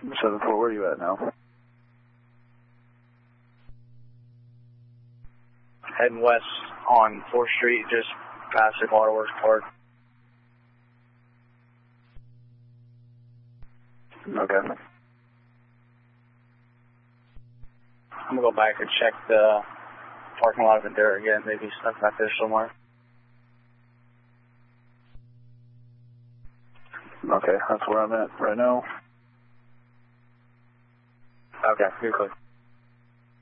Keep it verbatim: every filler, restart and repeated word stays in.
seven four, where are you at now? Heading west on fourth Street, just past the Waterworks Park. Okay. I'm going to go back and check the parking lot of the dirt again, maybe stuck back there somewhere. Okay, that's where I'm at right now. Okay, you're clear.